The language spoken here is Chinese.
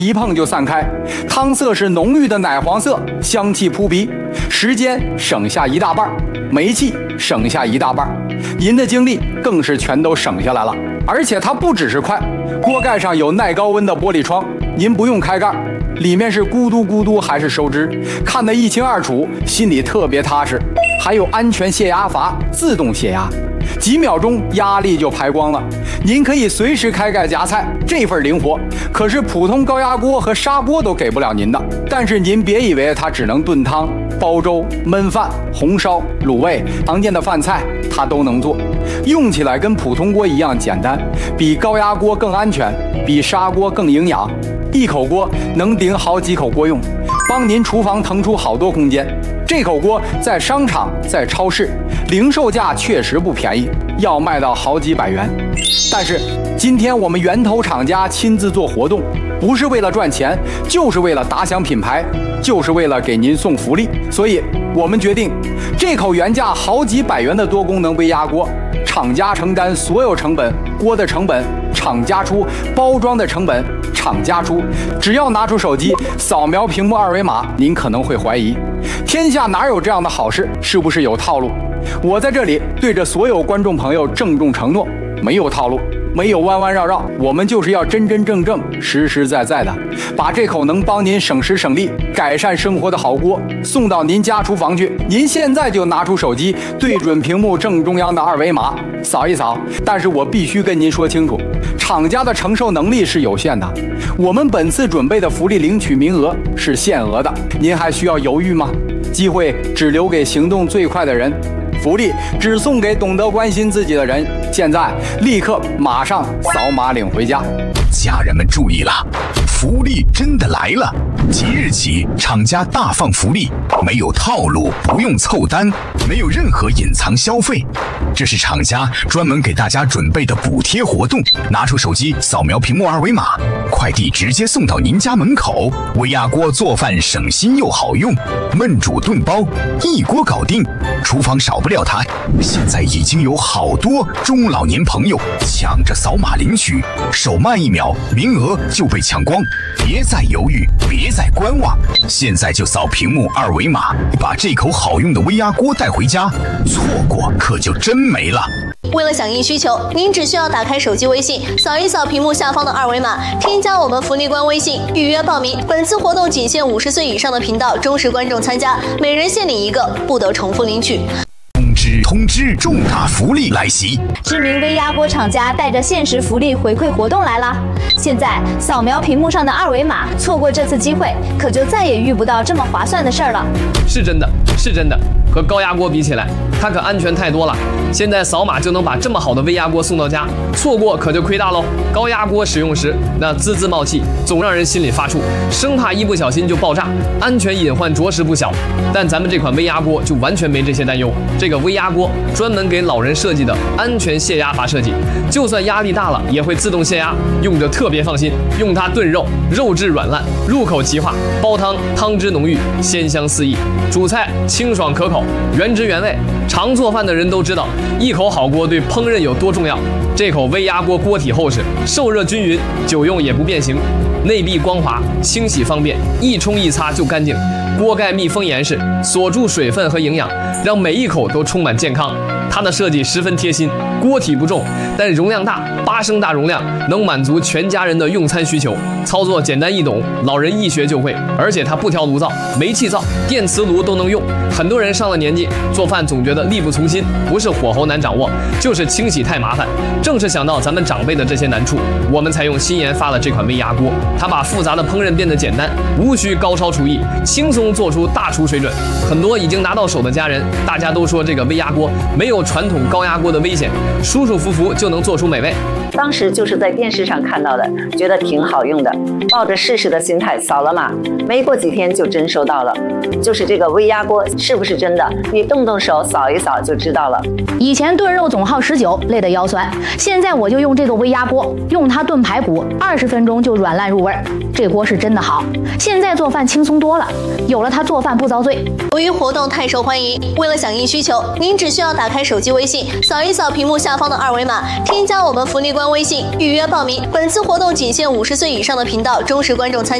一碰就散开，汤色是浓郁的奶黄色，香气扑鼻，时间省下一大半，煤气省下一大半，您的精力更是全都省下来了。而且它不只是快，锅盖上有耐高温的玻璃窗，您不用开盖，里面是咕嘟咕嘟还是收汁，看得一清二楚，心里特别踏实。还有安全泄压阀，自动泄压，几秒钟压力就排光了。您可以随时开盖夹菜，这份灵活可是普通高压锅和砂锅都给不了您的。但是您别以为它只能炖汤、煲粥、焖饭、红烧、卤味，常见的饭菜它都能做，用起来跟普通锅一样简单，比高压锅更安全，比砂锅更营养。一口锅能顶好几口锅用，帮您厨房腾出好多空间。这口锅在商场、在超市零售价确实不便宜，要卖到好几百元。但是今天我们源头厂家亲自做活动，不是为了赚钱，就是为了打响品牌，就是为了给您送福利。所以我们决定，这口原价好几百元的多功能微压锅，厂家承担所有成本，锅的成本厂家出，包装的成本厂家出。只要拿出手机扫描屏幕二维码，您可能会怀疑，天下哪有这样的好事？是不是有套路？我在这里对着所有观众朋友郑重承诺，没有套路，没有弯弯绕绕，我们就是要真真正正、实实在在的把这口能帮您省时省力、改善生活的好锅送到您家厨房去。您现在就拿出手机，对准屏幕正中央的二维码，扫一扫。但是我必须跟您说清楚，厂家的承受能力是有限的，我们本次准备的福利领取名额是限额的，您还需要犹豫吗？机会只留给行动最快的人，福利只送给懂得关心自己的人。现在立刻马上扫码领回家。 家人们注意了，福利真的来了！即日起，厂家大放福利，没有套路，不用凑单，没有任何隐藏消费，这是厂家专门给大家准备的补贴活动。拿出手机扫描屏幕二维码，快递直接送到您家门口。微压锅做饭省心又好用，焖煮炖煲一锅搞定，厨房少不了它。现在已经有好多中老年朋友抢着扫码领取，手慢1秒，名额就被抢光。别再犹豫，别再观望，现在就扫屏幕二维码，把这口好用的微压锅带回家，错过可就真没了。 为了响应需求，您只需要打开手机微信，扫一扫屏幕下方的二维码，添加我们福利官微信，预约报名。本次活动仅限50岁以上的频道忠实观众参加，每人限领1个，不得重复领取。 通知，重大福利来袭！ 知名微压锅厂家带着限时福利回馈活动来啦！现在扫描屏幕上的二维码，错过这次机会，可就再也遇不到这么划算的事儿了。 是真的，是真的，和高压锅比起来，它可安全太多了。现在扫码就能把这么好的微压锅送到家，错过可就亏大喽。高压锅使用时，那滋滋冒气，总让人心里发怵，生怕一不小心就爆炸，安全隐患着实不小。但咱们这款微压锅就完全没这些担忧。这个微压锅专门给老人设计的安全泄压阀设计，就算压力大了也会自动泄压，用着特别放心。用它炖肉，肉质软烂，入口即化；煲汤，汤汁浓郁，鲜香四溢；煮菜清爽可口，原汁原味。常做饭的人都知道，一口好锅对烹饪有多重要。这口微压锅锅体厚实，受热均匀，久用也不变形，内壁光滑，清洗方便，一冲一擦就干净。锅盖密封严实，锁住水分和营养，让每一口都充满健康。它的设计十分贴心，锅体不重，但容量大，8升大容量，能满足全家人的用餐需求。操作简单易懂，老人一学就会。而且它不挑炉灶，煤气灶、电磁炉都能用。很多人上了年纪，做饭总觉得力不从心，不是火候难掌握，就是清洗太麻烦。正是想到咱们长辈的这些难处，我们才用新研发了这款微压锅。它把复杂的烹饪变得简单，无需高超厨艺，轻松做出大厨水准。很多已经拿到手的家人，大家都说这个微压锅没有传统高压锅的危险，舒舒服服就能做出美味。 当时就是在电视上看到的，觉得挺好用的，抱着试试的心态扫了码，没过几天就真收到了。就是这个微压锅是不是真的，你动动手扫一扫就知道了。 以前炖肉总耗19，累得腰酸，现在我就用这个微压锅，用它炖排骨，20分钟就软烂入味。这锅是真的好，现在做饭轻松多了，有了它做饭不遭罪。 由于活动太受欢迎，为了响应需求，您只需要打开手手机微信，扫一扫屏幕下方的二维码，添加我们福利官微信预约报名。本次活动仅限50岁以上的频道忠实观众参加。